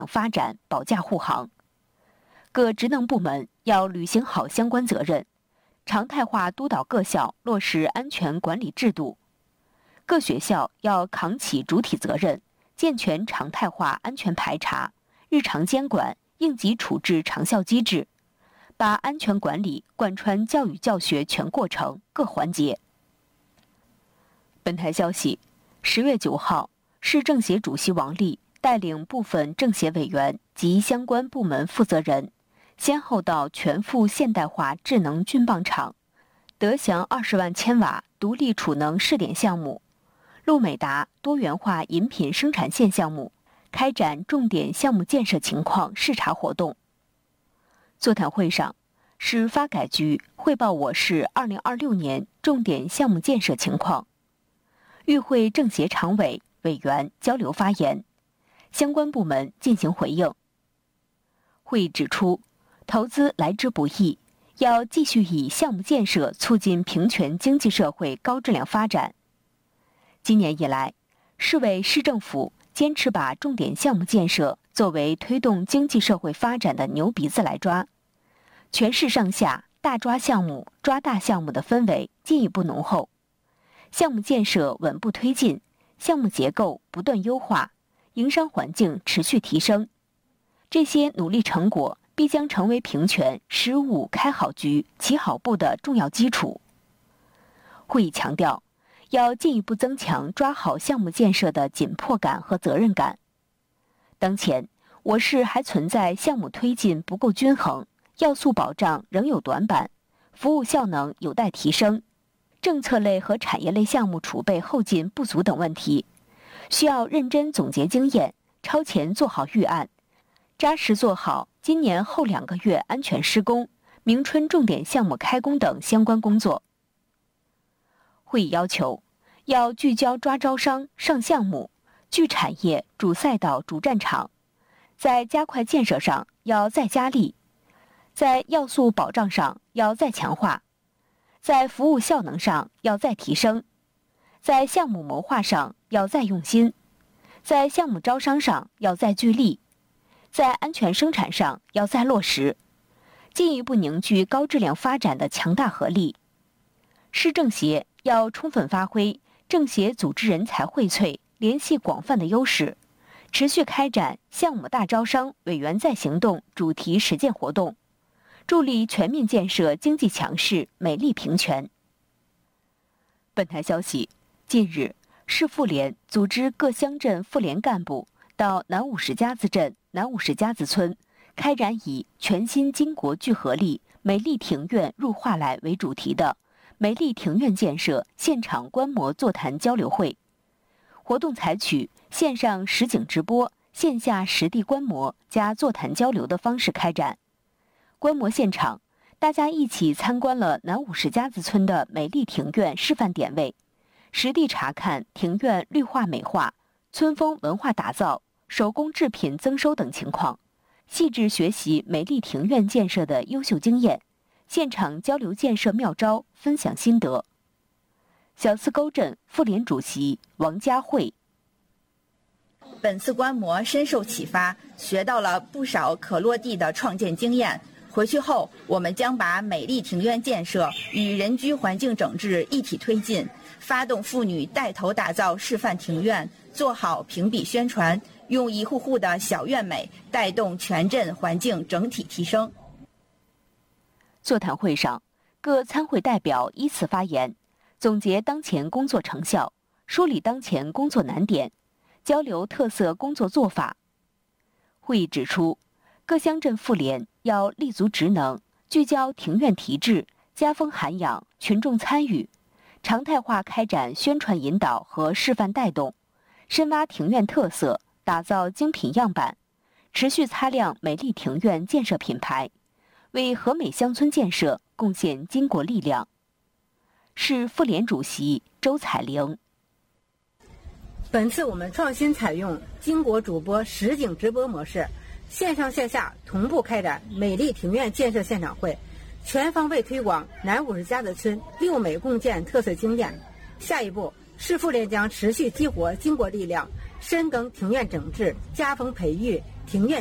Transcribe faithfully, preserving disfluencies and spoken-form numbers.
发展保驾护航。各职能部门要履行好相关责任，常态化督导各校落实安全管理制度。各学校要扛起主体责任，健全常态化安全排查、日常监管、应急处置长效机制，把安全管理贯穿教育教学全过程各环节。本台消息，十月九号，市政协主席王力带领部分政协委员及相关部门负责人，先后到全覆现代化智能菌棒厂、德祥二十万千瓦独立储能试点项目、路美达多元化饮品生产线项目开展重点项目建设情况视察活动。座谈会上，市发改局汇报我市二零二六年重点项目建设情况，与会政协常委、委员交流发言，相关部门进行回应。会议指出，投资来之不易，要继续以项目建设促进平权经济社会高质量发展。今年以来，市委市政府坚持把重点项目建设作为推动经济社会发展的牛鼻子来抓，全市上下大抓项目、抓大项目的氛围进一步浓厚，项目建设稳步推进，项目结构不断优化，营商环境持续提升。这些努力成果必将成为平权十五开好局、起好步的重要基础。会议强调，要进一步增强抓好项目建设的紧迫感和责任感。当前，我市还存在项目推进不够均衡、要素保障仍有短板、服务效能有待提升、政策类和产业类项目储备后劲不足等问题，需要认真总结经验，超前做好预案，扎实做好今年后两个月安全施工、明春重点项目开工等相关工作。会议要求，要聚焦抓招商、上项目，聚产业、主赛道、主战场，在加快建设上要再加力，在要素保障上要再强化，在服务效能上要再提升，在项目谋划上要再用心，在项目招商上要再聚力，在安全生产上要再落实，进一步凝聚高质量发展的强大合力。市政协要充分发挥政协组织人才荟萃、联系广泛的优势，持续开展项目大招商、委员在行动主题实践活动，助力全面建设经济强势、美丽平权。本台消息，近日，市妇联组织各乡镇妇联干部到南五十家子镇、南五十家子村，开展以全新巾帼聚合力、美丽庭院入画来为主题的美丽庭院建设现场观摩座谈交流会。活动采取线上实景直播、线下实地观摩加座谈交流的方式开展。观摩现场，大家一起参观了南五十家子村的美丽庭院示范点位，实地查看庭院绿化美化、村风文化打造、手工制品增收等情况，细致学习美丽庭院建设的优秀经验，现场交流建设妙招，分享心得。小四沟镇妇联主席王佳慧， 本次观摩深受启发，学到了不少可落地的创建经验。回去后，我们将把美丽庭院建设与人居环境整治一体推进，发动妇女带头打造示范庭院，做好评比宣传，用一户户的小院美带动全镇环境整体提升。 座谈会上，各参会代表依次发言，总结当前工作成效，梳理当前工作难点，交流特色工作做法。会议指出，各乡镇妇联要立足职能，聚焦庭院提质，家风涵养，群众参与，常态化开展宣传引导和示范带动，深挖庭院特色，打造精品样板，持续擦亮美丽庭院建设品牌，为和美乡村建设贡献巾帼力量。市妇联主席周彩玲， 本次我们创新采用巾帼主播实景直播模式，线上线下同步开展美丽庭院建设现场会，全方位推广南五十家子村六美共建特色经验。下一步，市妇联将持续激活巾帼力量，深耕庭院整治、家风培育、 庭院。